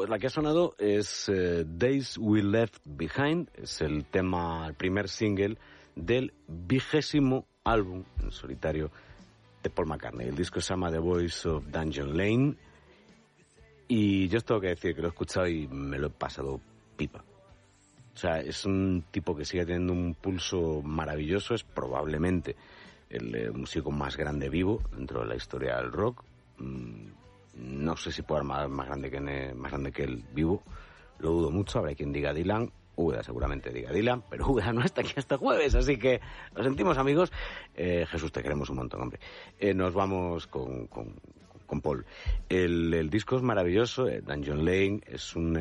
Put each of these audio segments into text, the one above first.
Pues la que ha sonado es Days We Left Behind, es el primer single del 20º álbum en solitario de Paul McCartney. El disco se llama The Voice of Dungeon Lane y yo os tengo que decir que lo he escuchado y me lo he pasado pipa. O sea, es un tipo que sigue teniendo un pulso maravilloso, es probablemente el músico más grande vivo dentro de la historia del rock. No sé si puede haber más grande que él vivo, lo dudo mucho, habrá quien diga Dylan, Úbeda seguramente diga Dylan, pero Úbeda no está aquí hasta jueves, así que lo sentimos, amigos. Jesús, te queremos un montón, hombre. Nos vamos con Paul. El disco es maravilloso, Dungeon Lane es un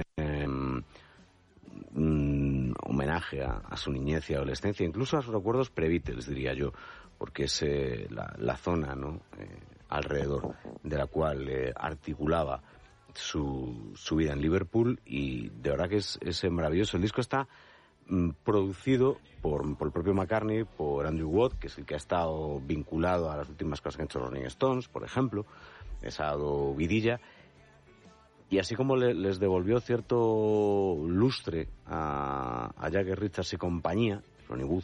homenaje a su niñez y adolescencia, incluso a sus recuerdos pre-Beatles, diría yo, porque es la zona, ¿no?, alrededor de la cual articulaba su vida en Liverpool, y de verdad que es maravilloso. El disco está producido por el propio McCartney, por Andrew Watt, que es el que ha estado vinculado a las últimas cosas que han hecho los Rolling Stones, por ejemplo, les ha dado vidilla. Y así como les devolvió cierto lustre a Jagger, Richards y compañía, Ronnie Wood,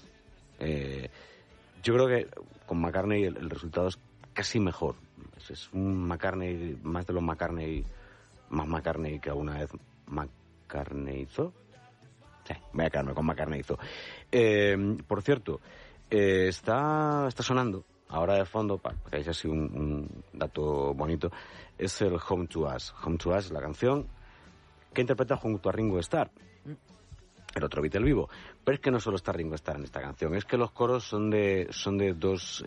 yo creo que con McCartney el resultado es casi mejor. Es un McCartney, más de los McCartney, más McCartney que alguna vez McCartney hizo. Sí, voy a quedarme con McCartney hizo. Por cierto, está sonando ahora de fondo, para que haya así un dato bonito, es el Home to Us. Home to Us, la canción que interpreta junto a Ringo Starr, el otro Beatle vivo. Pero es que no solo está Ringo Starr en esta canción, es que los coros son de dos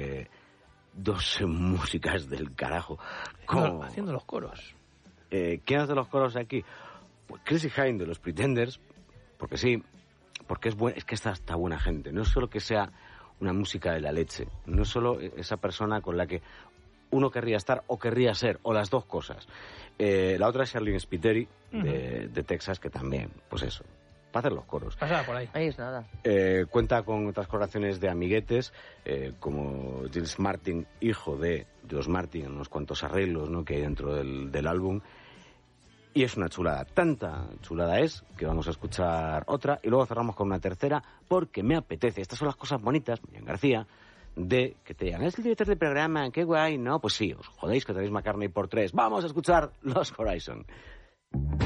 músicas del carajo. ¿Cómo? Haciendo los coros. ¿Quién hace los coros aquí? Pues Chrissie Hynde de los Pretenders, porque sí, porque es que está buena gente. No es solo que sea una música de la leche, no es solo esa persona con la que uno querría estar o querría ser, o las dos cosas. La otra es Charlene Spiteri, de Texas, que también, pues eso, para hacer los coros. Pasaba por ahí. Ahí es nada. Cuenta con otras colaboraciones de amiguetes, como Giles Martin, hijo de George Martin, en unos cuantos arreglos, ¿no?, que hay dentro del álbum. Y es una chulada. Tanta chulada es que vamos a escuchar otra y luego cerramos con una tercera, porque me apetece. Estas son las cosas bonitas, Miriam García, de que te digan, es el director del programa, qué guay. No, pues sí, os jodéis que tenéis McCartney por 3. Vamos a escuchar Los Horizon.